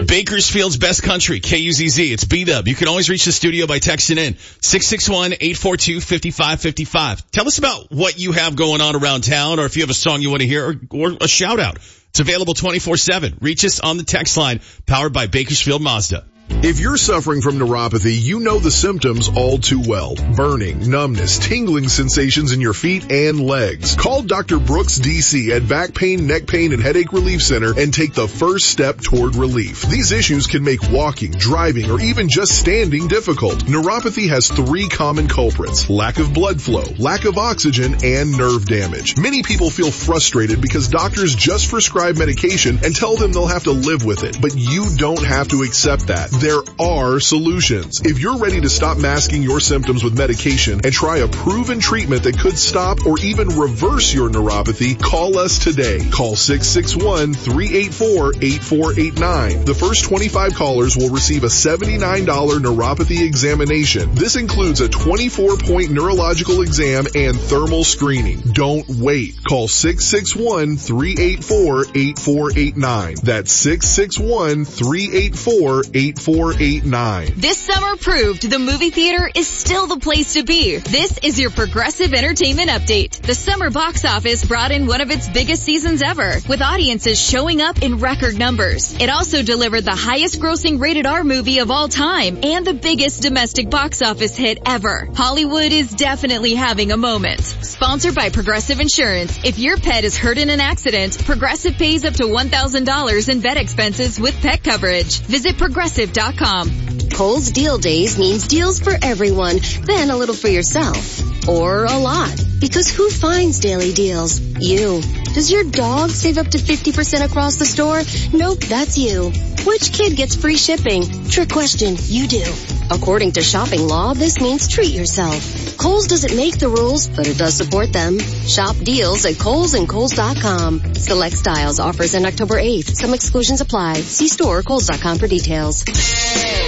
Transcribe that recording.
Bakersfield's best country, KUZZ. It's B-Dub. You can always reach the studio by texting in 661-842-5555. Tell us about what you have going on around town, or if you have a song you want to hear, or a shout out. It's available 24/7. Reach us on the text line, powered by Bakersfield Mazda. If you're suffering from neuropathy, you know the symptoms all too well. Burning, numbness, tingling sensations in your feet and legs. Call Dr. Brooks DC at Back Pain, Neck Pain, and Headache Relief Center and take the first step toward relief. These issues can make walking, driving, or even just standing difficult. Neuropathy has 3 common culprits: lack of blood flow, lack of oxygen, and nerve damage. Many people feel frustrated because doctors just prescribe medication and tell them they'll have to live with it. But you don't have to accept that. There are solutions. If you're ready to stop masking your symptoms with medication and try a proven treatment that could stop or even reverse your neuropathy, call us today. Call 661-384-8489. The first 25 callers will receive a $79 neuropathy examination. This includes a 24-point neurological exam and thermal screening. Don't wait. Call 661-384-8489. That's 661-384-8489. This summer proved the movie theater is still the place to be. This is your Progressive Entertainment Update. The summer box office brought in one of its biggest seasons ever, with audiences showing up in record numbers. It also delivered the highest grossing rated R movie of all time and the biggest domestic box office hit ever. Hollywood is definitely having a moment. Sponsored by Progressive Insurance. If your pet is hurt in an accident, Progressive pays up to $1,000 in vet expenses with pet coverage. Visit Progressive.com. Kohl's Deal Days means deals for everyone, then a little for yourself. Or a lot. Because who finds daily deals? You. Does your dog save up to 50% across the store? Nope, that's you. Which kid gets free shipping? Trick question, you do. According to shopping law, this means treat yourself. Kohl's doesn't make the rules, but it does support them. Shop deals at Kohl's and Kohl's.com. Select styles offers end October 8th. Some exclusions apply. See store or Kohl's.com for details.